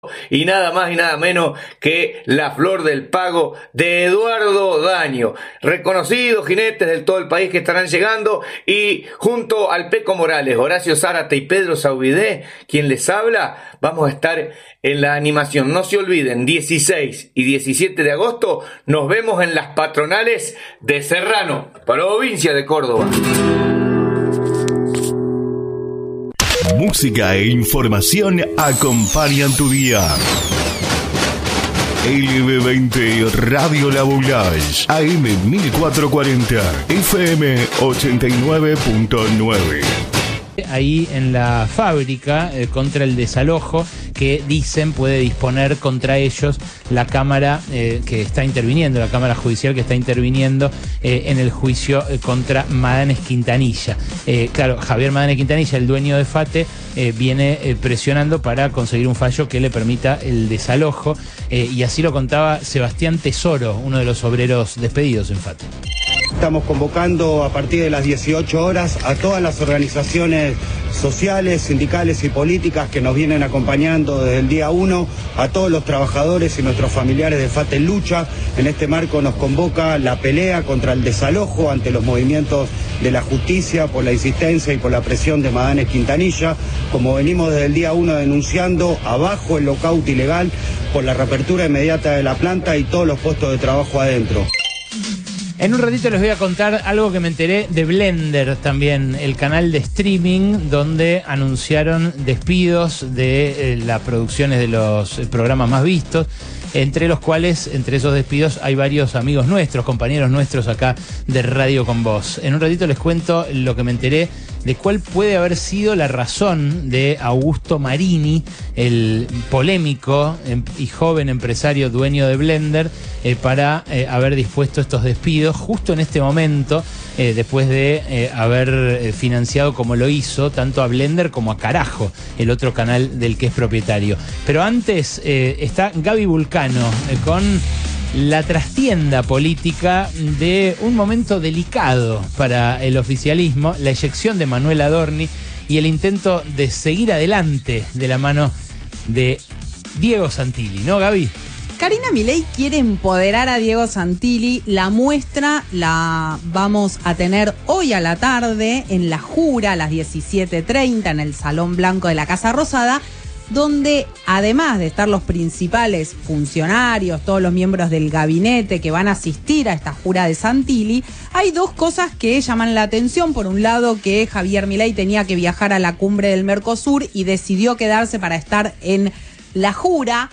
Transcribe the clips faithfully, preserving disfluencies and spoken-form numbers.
Y nada más y nada menos que la flor del pago de Eduardo Daño, reconocidos jinetes de todo el país que estarán llegando, y junto al Peco Morales, Horacio Zárate y Pedro Saubidé, quien les habla, vamos a estar en la animación. No se olviden, dieciséis y diecisiete de agosto nos vemos en las patronales de Serrano, provincia de Córdoba. Música e información acompañan tu día. L B veinte Radio La Boulage, A M mil cuatrocientos cuarenta, F M ochenta y nueve punto nueve. Ahí en la fábrica eh, contra el desalojo que dicen puede disponer contra ellos la Cámara eh, que está interviniendo, la Cámara Judicial que está interviniendo eh, en el juicio eh, contra Madanes Quintanilla. Eh, claro, Javier Madanes Quintanilla, el dueño de FATE, eh, viene eh, presionando para conseguir un fallo que le permita el desalojo eh, y así lo contaba Sebastián Tesoro, uno de los obreros despedidos en FATE. Estamos convocando a partir de las dieciocho horas a todas las organizaciones sociales, sindicales y políticas que nos vienen acompañando desde el día uno, a todos los trabajadores y nuestros familiares de FATE en Lucha. En este marco nos convoca la pelea contra el desalojo ante los movimientos de la justicia por la insistencia y por la presión de Madanes Quintanilla, como venimos desde el día uno denunciando, abajo el lockout ilegal por la reapertura inmediata de la planta y todos los puestos de trabajo adentro. En un ratito les voy a contar algo que me enteré de Blender también, el canal de streaming donde anunciaron despidos de eh, las producciones de los eh, programas más vistos, entre los cuales, entre esos despidos, hay varios amigos nuestros, compañeros nuestros acá de Radio Con Vos. En un ratito les cuento lo que me enteré de cuál puede haber sido la razón de Augusto Marini, el polémico y joven empresario dueño de Blender, eh, para eh, haber dispuesto estos despidos justo en este momento, eh, después de eh, haber eh, financiado como lo hizo tanto a Blender como a Carajo, el otro canal del que es propietario. Pero antes eh, está Gaby Vulcano eh, con la trastienda política de un momento delicado para el oficialismo, la eyección de Manuel Adorni y el intento de seguir adelante de la mano de Diego Santilli, ¿no, Gaby? Karina Milei quiere empoderar a Diego Santilli. La muestra la vamos a tener hoy a la tarde en La Jura a las diecisiete treinta en el Salón Blanco de la Casa Rosada, donde además de estar los principales funcionarios, todos los miembros del gabinete que van a asistir a esta jura de Santilli, hay dos cosas que llaman la atención. Por un lado, que Javier Milei tenía que viajar a la cumbre del Mercosur y decidió quedarse para estar en la jura.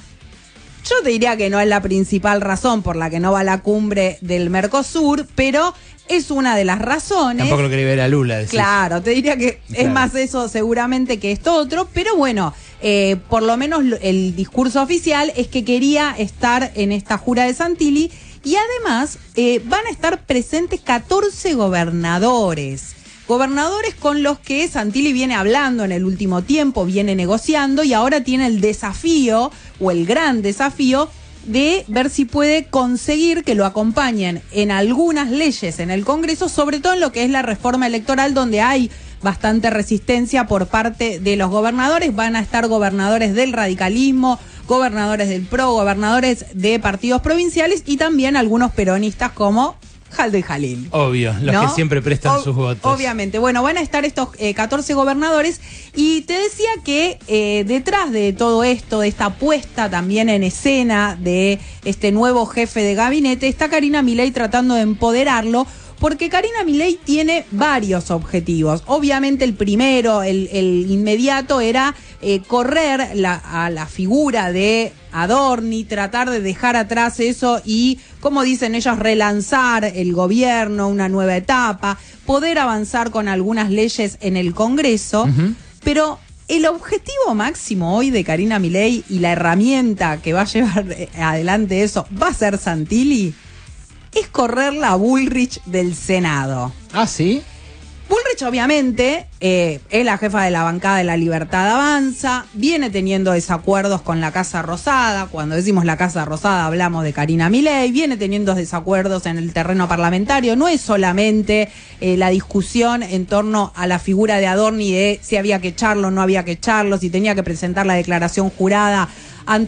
Yo te diría que no es la principal razón por la que no va a la cumbre del Mercosur, pero es una de las razones. Tampoco lo quería ver a Lula, decís. Claro, te diría que claro, es más eso seguramente que esto otro, pero bueno, eh, por lo menos el discurso oficial es que quería estar en esta jura de Santilli y además eh, van a estar presentes catorce gobernadores. Gobernadores con los que Santilli viene hablando en el último tiempo, viene negociando y ahora tiene el desafío o el gran desafío de ver si puede conseguir que lo acompañen en algunas leyes en el Congreso, sobre todo en lo que es la reforma electoral, donde hay bastante resistencia por parte de los gobernadores. Van a estar gobernadores del radicalismo, gobernadores del PRO, gobernadores de partidos provinciales y también algunos peronistas como Halde Jalil. Obvio, los ¿no? que siempre prestan o- sus votos. Obviamente. Bueno, van a estar estos eh, catorce gobernadores y te decía que eh, detrás de todo esto, de esta puesta también en escena de este nuevo jefe de gabinete, está Karina Milei tratando de empoderarlo, porque Karina Milei tiene varios objetivos. Obviamente el primero, el, el inmediato, era eh, correr la, a la figura de Adorni, tratar de dejar atrás eso y, como dicen ellos, relanzar el gobierno, una nueva etapa, poder avanzar con algunas leyes en el Congreso. Uh-huh. Pero el objetivo máximo hoy de Karina Milei y la herramienta que va a llevar adelante eso va a ser Santilli. Es correr la Bullrich del Senado. ¿Ah, sí? Bullrich Bullrich, obviamente, eh, es la jefa de la bancada de La Libertad Avanza, viene teniendo desacuerdos con la Casa Rosada. Cuando decimos la Casa Rosada hablamos de Karina Milei, viene teniendo desacuerdos en el terreno parlamentario. No es solamente eh, la discusión en torno a la figura de Adorni de si había que echarlo o no había que echarlo, si tenía que presentar la declaración jurada